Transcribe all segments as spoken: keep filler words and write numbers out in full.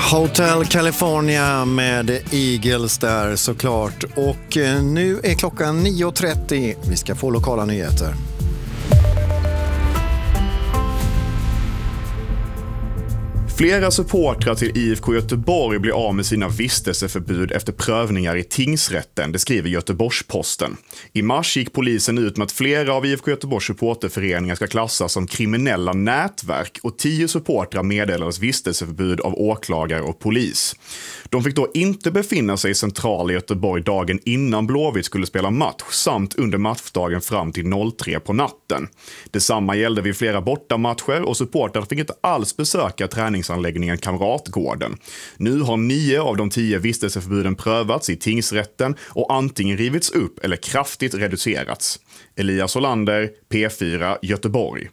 Hotel California med Eagles där såklart. Och nu är klockan nio trettio. Vi ska få lokala nyheter. Flera supportrar till I F K Göteborg blir av med sina vistelseförbud efter prövningar i tingsrätten, det skriver Göteborgs-Posten. I mars gick polisen ut med att flera av I F K Göteborgs supporterföreningar ska klassas som kriminella nätverk och tio supportrar meddelades vistelseförbud av åklagare och polis. De fick då inte befinna sig i centrala Göteborg dagen innan Blåvitt skulle spela match samt under matchdagen fram till tre på natten. Detsamma gällde vid flera bortamatcher och supportrar fick inte alls besöka träningsanläggningen Kamratgården. Nu har nio av de tio vistelseförbuden prövats i tingsrätten och antingen rivits upp eller kraftigt reducerats. Elias Olander, P fyra, Göteborg.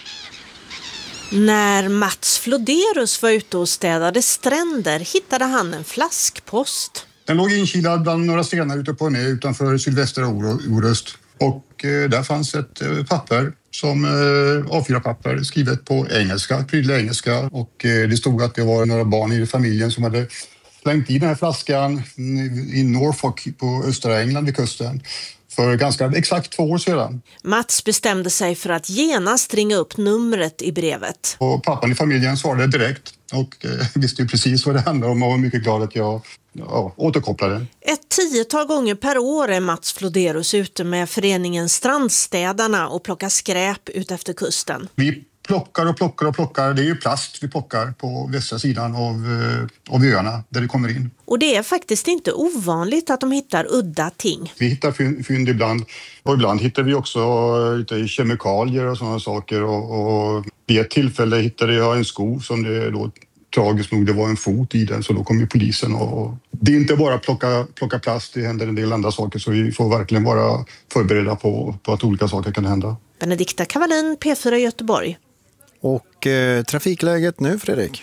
När Mats Floderus var ute och städade stränder hittade han en flaskpost. Den låg inkilad bland några stenar ute på en ö utanför sydvästra Orust. Och eh, där fanns ett eh, papper som eh, A fyra papper skrivet på engelska, prydlig engelska. Och eh, det stod att det var några barn i familjen som hade slängt i den här flaskan i Norfolk på östra England vid kusten. För ganska exakt två år sedan. Mats bestämde sig för att genast ringa upp numret i brevet. Och pappan i familjen svarade direkt och eh, visste ju precis vad det handlade om och var mycket glad att jag ja, återkopplade. Ett tiotal gånger per år är Mats Floderus ute med föreningen Strandstädarna och plockar skräp ut efter kusten. Vi plockar och plockar och plockar. Det är ju plast vi plockar på västra sidan av, eh, av öarna där det kommer in. Och det är faktiskt inte ovanligt att de hittar udda ting. Vi hittar fynd, fynd ibland och ibland hittar vi också lite kemikalier och sådana saker. Och, och vid ett tillfälle hittade jag en sko som det då tragiskt nog det var en fot i den, så då kom ju polisen. Och det är inte bara plocka, plocka plast, det händer en del andra saker, så vi får verkligen vara förberedda på, på att olika saker kan hända. Benedikta Kavalin, P fyra Göteborg. Och eh, trafikläget nu, Fredrik?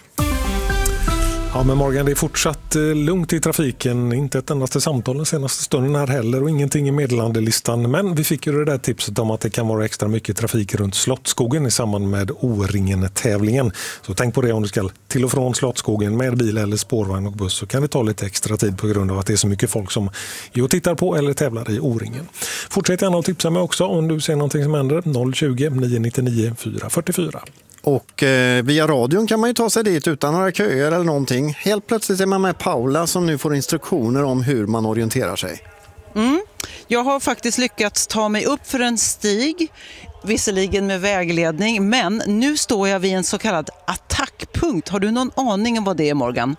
Ja, men Morgan, det är fortsatt eh, lugnt i trafiken. Inte ett endaste samtal den senaste stunden här heller och ingenting i meddelandelistan. Men vi fick ju det där tipset om att det kan vara extra mycket trafik runt Slottsskogen i samband med O-ringen-tävlingen. Så tänk på det om du ska till och från Slottsskogen med bil eller spårvagn och buss, så kan det ta lite extra tid på grund av att det är så mycket folk som är och tittar på eller tävlar i O-ringen. Fortsätt gärna att tipsa mig också om du ser någonting som händer. noll tjugo, nio nio nio, fyra fyra fyra. Och eh, via radion kan man ju ta sig dit utan några köer eller någonting. Helt plötsligt är man med Paula som nu får instruktioner om hur man orienterar sig. Mm. Jag har faktiskt lyckats ta mig upp för en stig, visserligen med vägledning, men nu står jag vid en så kallad attackpunkt. Har du någon aning om vad det är, Morgan?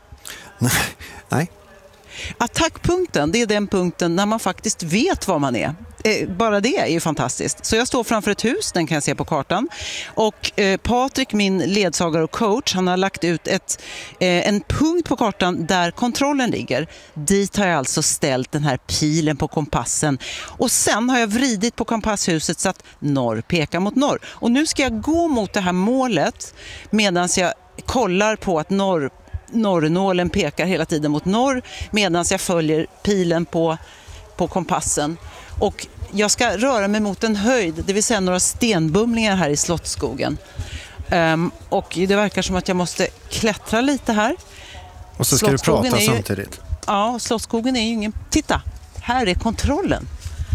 Nej. Attackpunkten, det är den punkten när man faktiskt vet var man är. Eh, bara det är ju fantastiskt. Så jag står framför ett hus, den kan jag se på kartan. Och eh, Patrik, min ledsagare och coach, han har lagt ut ett, eh, en punkt på kartan där kontrollen ligger. Dit har jag alltså ställt den här pilen på kompassen. Och sen har jag vridit på kompasshuset så att norr pekar mot norr. Och nu ska jag gå mot det här målet medan jag kollar på att norr norrnålen pekar hela tiden mot norr medan jag följer pilen på, på kompassen. Och jag ska röra mig mot en höjd, det vill säga några stenbumlingar här i Slottsskogen. Um, och det verkar som att jag måste klättra lite här. Och så ska du prata ju, samtidigt. Ja, Slottsskogen är ju ingen... Titta, här är kontrollen.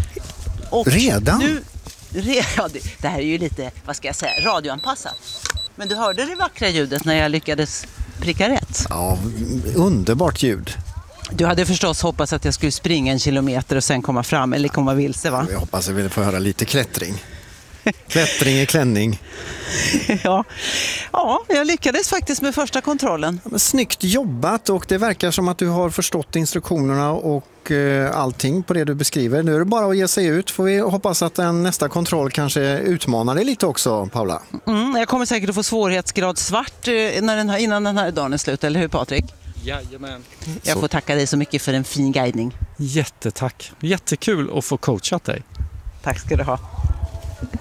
Och redan? Nu, re, ja, det, det här är ju lite, vad ska jag säga, radioanpassat. Men du hörde det vackra ljudet när jag lyckades pricka rätt. Ja, underbart ljud. Du hade förstås hoppats att jag skulle springa en kilometer och sen komma fram eller komma vilse, va? Jag hoppas att vi får höra lite klättring. Klättring i klänning. ja. ja, jag lyckades faktiskt med första kontrollen. Ja, men snyggt jobbat, och det verkar som att du har förstått instruktionerna och eh, allting på det du beskriver. Nu är det bara att ge sig ut. Får vi hoppas att en nästa kontroll kanske utmanar dig lite också, Paula. Mm, jag kommer säkert att få svårighetsgrad svart eh, när den här, innan den här dagen är slut, eller hur, Patrik? Jajamän. Jag får tacka dig så mycket för en fin guidning. Jättetack. Jättekul att få coachat dig. Tack ska du ha.